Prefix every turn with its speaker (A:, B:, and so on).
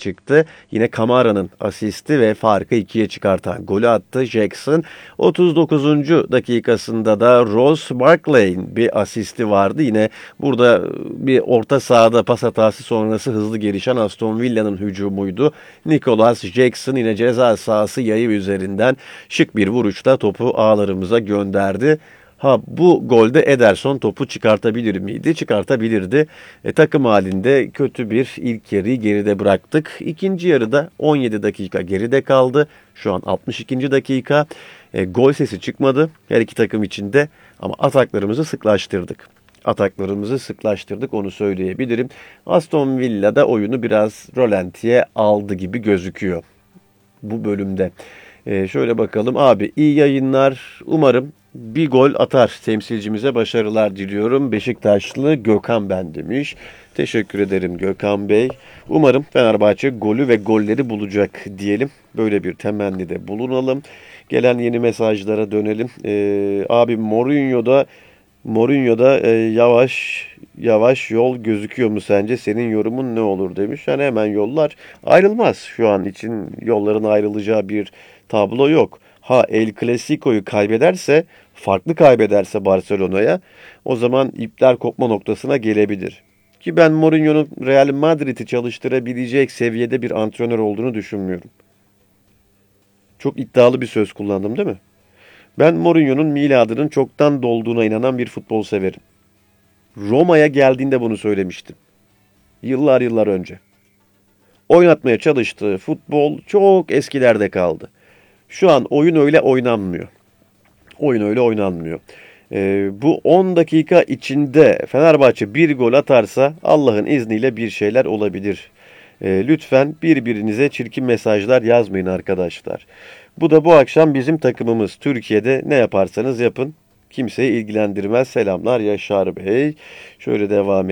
A: çıktı. Yine Kamara'nın asisti ve farkı 2'ye çıkartan golü attı Jackson. 39. dakikasında da Ross Barkley'in bir asisti vardı. Yine burada bir orta sahada pas hatası sonrası hızlı gelişen Aston Villa'nın hücumuydu. Nicholas Jackson yine ceza sahası yayı üzerinden şık bir vuruşla topu ağlarımıza gönderdi. Bu golde Ederson topu çıkartabilir miydi? Çıkartabilirdi. Takım halinde kötü bir ilk yarıyı geride bıraktık. İkinci yarıda 17 dakika geride kaldı. Şu an 62. dakika. Gol sesi çıkmadı her iki takım içinde ama ataklarımızı sıklaştırdık onu söyleyebilirim. Aston Villa da oyunu biraz rolantiye aldı gibi gözüküyor bu bölümde. Şöyle bakalım abi, iyi yayınlar, umarım bir gol atar, temsilcimize başarılar diliyorum. Beşiktaşlı Gökhan ben demiş. Teşekkür ederim Gökhan Bey. Umarım Fenerbahçe golü ve golleri bulacak diyelim. Böyle bir temennide bulunalım. Gelen yeni mesajlara dönelim. Abi Mourinho'da yavaş yavaş yol gözüküyor mu sence? Senin yorumun ne olur demiş. Yani hemen yollar ayrılmaz. Şu an için yolların ayrılacağı bir tablo yok. El Clasico'yu farklı kaybederse Barcelona'ya, o zaman ipler kopma noktasına gelebilir. Ki ben Mourinho'nun Real Madrid'i çalıştırabilecek seviyede bir antrenör olduğunu düşünmüyorum. Çok iddialı bir söz kullandım değil mi? Ben Mourinho'nun miladının çoktan dolduğuna inanan bir futbol severim. Roma'ya geldiğinde bunu söylemiştim. Yıllar önce. Oynatmaya çalıştığı futbol çok eskilerde kaldı. Şu an oyun öyle oynanmıyor. Bu 10 dakika içinde Fenerbahçe bir gol atarsa Allah'ın izniyle bir şeyler olabilir. Lütfen birbirinize çirkin mesajlar yazmayın arkadaşlar. Bu akşam bizim takımımız. Türkiye'de ne yaparsanız yapın. Kimseyi ilgilendirmez. Selamlar Yaşar Bey. Şöyle devam